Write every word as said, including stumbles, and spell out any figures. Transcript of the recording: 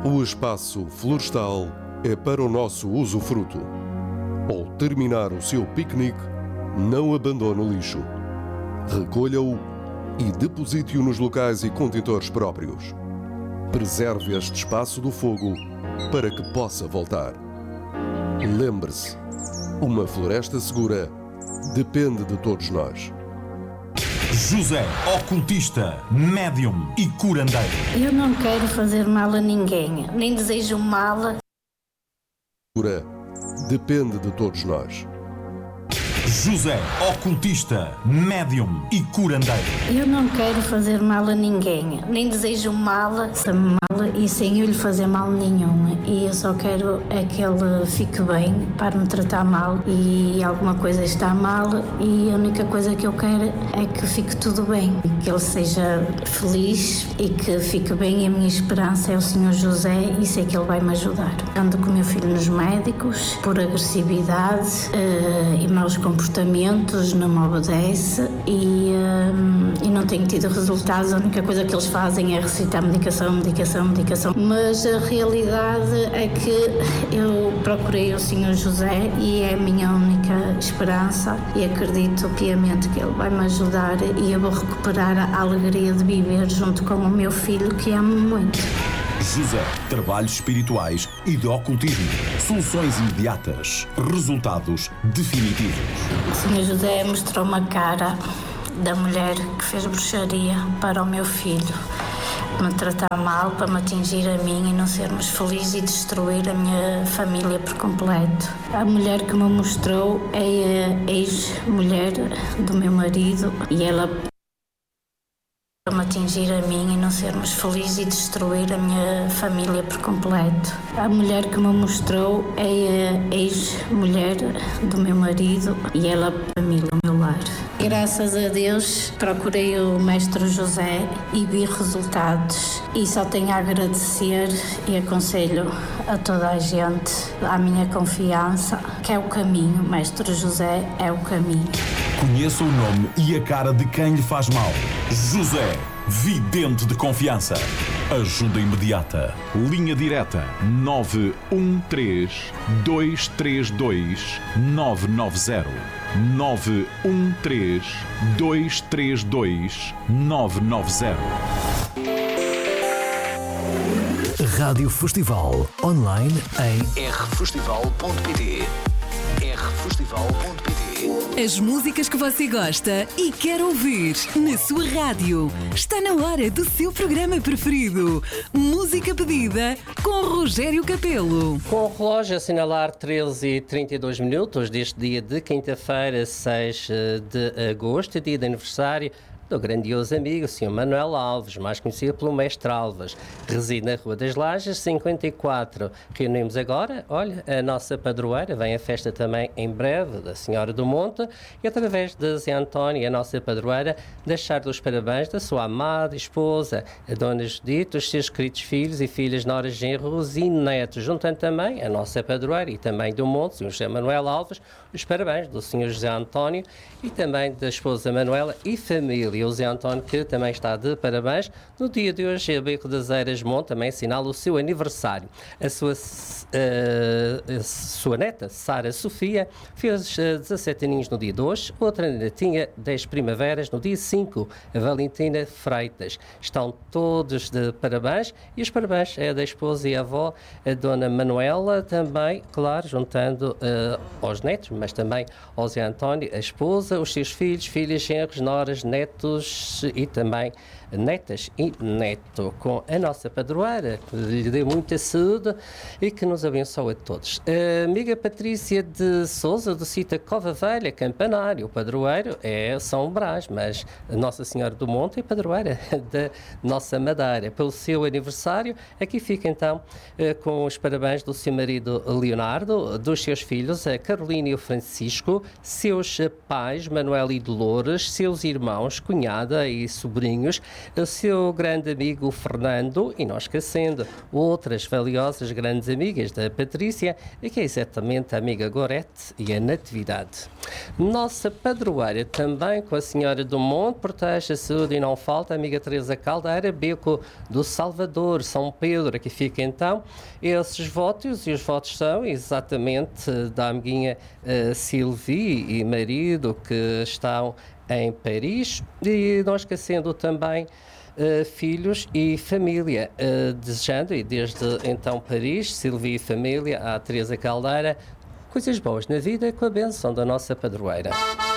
O espaço florestal é para o nosso usufruto. Ao terminar o seu piquenique, não abandone o lixo. Recolha-o e deposite-o nos locais e contentores próprios. Preserve este espaço do fogo para que possa voltar. Lembre-se, uma floresta segura depende de todos nós. José, ocultista, médium e curandeiro. Eu não quero fazer mal a ninguém, nem desejo mal. Segura depende de todos nós. José, ocultista, médium e curandeiro. Eu não quero fazer mal a ninguém, nem desejo mal, mal e sem eu lhe fazer mal nenhum. E eu só quero é que ele fique bem, para me tratar mal e alguma coisa está mal, e a única coisa que eu quero é que fique tudo bem, que ele seja feliz e que fique bem. E a minha esperança é o senhor José e sei que ele vai me ajudar. Ando com o meu filho nos médicos por agressividade uh, e maus comportamentos, não me obedece e, um, e não tenho tido resultados. A única coisa que eles fazem é recitar medicação, medicação, medicação. Mas a realidade é que eu procurei o senhor José e é a minha única esperança e acredito piamente que ele vai me ajudar e eu vou recuperar a alegria de viver junto com o meu filho, que amo muito. José, trabalhos espirituais e de ocultismo. Soluções imediatas. Resultados definitivos. O senhor José mostrou uma cara da mulher que fez bruxaria para o meu filho. Me tratar mal, para me atingir a mim e não sermos felizes e destruir a minha família por completo. A mulher que me mostrou é a ex-mulher do meu marido e ela para me atingir a mim e não sermos felizes e destruir a minha família por completo. A mulher que me mostrou é a ex-mulher do meu marido e ela a família, o meu lar. Graças a Deus procurei o mestre José e vi resultados e só tenho a agradecer e aconselho a toda a gente, à minha confiança, que é o caminho. O mestre José é o caminho. Conheça o nome e a cara de quem lhe faz mal. José, vidente de confiança. Ajuda imediata. Linha direta nove um três, dois três dois, nove nove zero. nove um três, dois três dois, nove nove zero. Rádio Festival online em r festival ponto p t. r festival ponto p t. As músicas que você gosta e quer ouvir na sua rádio. Está na hora do seu programa preferido. Música pedida com Rogério Capelo. Com o relógio a assinalar treze e trinta e dois minutos deste dia de quinta-feira, seis de agosto, dia de aniversário do grandioso amigo, o senhor Manuel Alves, mais conhecido pelo Mestre Alves. Reside na Rua das Lajes, cinquenta e quatro. Reunimos agora, olha, a nossa padroeira. Vem a festa também em breve da Senhora do Monte e através de Zé António, a nossa padroeira, deixar-lhe os parabéns da sua amada esposa, a Dona Judite, os seus queridos filhos e filhas, noras, genros e netos, juntando também a nossa padroeira e também do Monte, o senhor José Manuel Alves, os parabéns do senhor José António e também da esposa Manuela e família. E o Zé António, que também está de parabéns, no dia de hoje, a Beco das Eiras Monte também assinala o seu aniversário. A sua, uh, a sua neta, Sara Sofia, fez uh, dezassete aninhos no dia de hoje, outra netinha, dez primaveras, no dia cinco, a Valentina Freitas. Estão todos de parabéns e os parabéns é da esposa e a avó, a Dona Manuela, também, claro, juntando uh, aos netos, mas também ao Zé António, a esposa, os seus filhos, filhas, genros, noras, netos e também netas e neto, com a nossa padroeira, que lhe dê muita saúde e que nos abençoe a todos. A amiga Patrícia de Sousa, do Cita Cova Velha, Campanário, o padroeiro é São Brás, mas a Nossa Senhora do Monte é padroeira da nossa Madeira. Pelo seu aniversário, aqui fica então com os parabéns do seu marido Leonardo, dos seus filhos, a Carolina e o Francisco, seus pais, Manuel e Dolores, seus irmãos, cunhada e sobrinhos, o seu grande amigo Fernando e, não esquecendo, outras valiosas grandes amigas da Patrícia, que é exatamente a amiga Gorete e a Natividade. Nossa padroeira também com a Senhora do Monte, proteja a saúde e não falta, a amiga Teresa Caldeira, Beco do Salvador, São Pedro, aqui fica então esses votos, e os votos são exatamente da amiguinha uh, Sylvie e marido que estão em Paris, e não esquecendo também uh, filhos e família, uh, desejando, e desde então Paris, Sylvie e família, à Teresa Caldeira, coisas boas na vida com a benção da nossa padroeira.